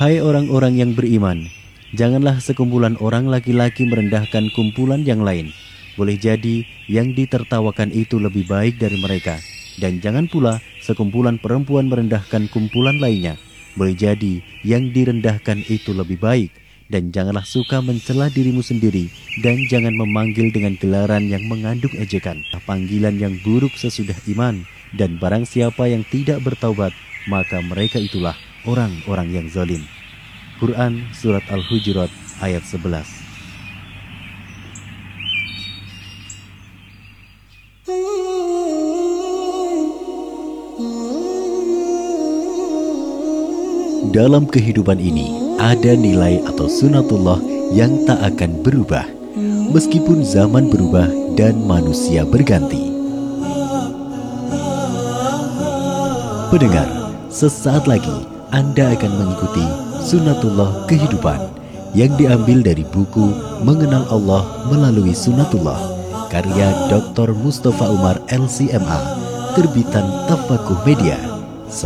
Hai orang-orang yang beriman, janganlah sekumpulan orang laki-laki merendahkan kumpulan yang lain. Boleh jadi yang ditertawakan itu lebih baik dari mereka. Dan jangan pula sekumpulan perempuan merendahkan kumpulan lainnya. Boleh jadi yang direndahkan itu lebih baik. Dan janganlah suka mencela dirimu sendiri. Dan jangan memanggil dengan gelaran yang mengandung ejekan. Panggilan yang buruk sesudah iman. Dan barang siapa yang tidak bertaubat, maka mereka itulah orang-orang yang zalim. Quran Surat Al-Hujurat ayat 11. Dalam kehidupan ini ada nilai atau sunatullah yang tak akan berubah meskipun zaman berubah dan manusia berganti. Pendengar, sesaat lagi Anda akan mengikuti sunatullah kehidupan yang diambil dari buku Mengenal Allah Melalui Sunatullah karya Dr. Mustafa Umar LCMA, terbitan Tafakuh Media.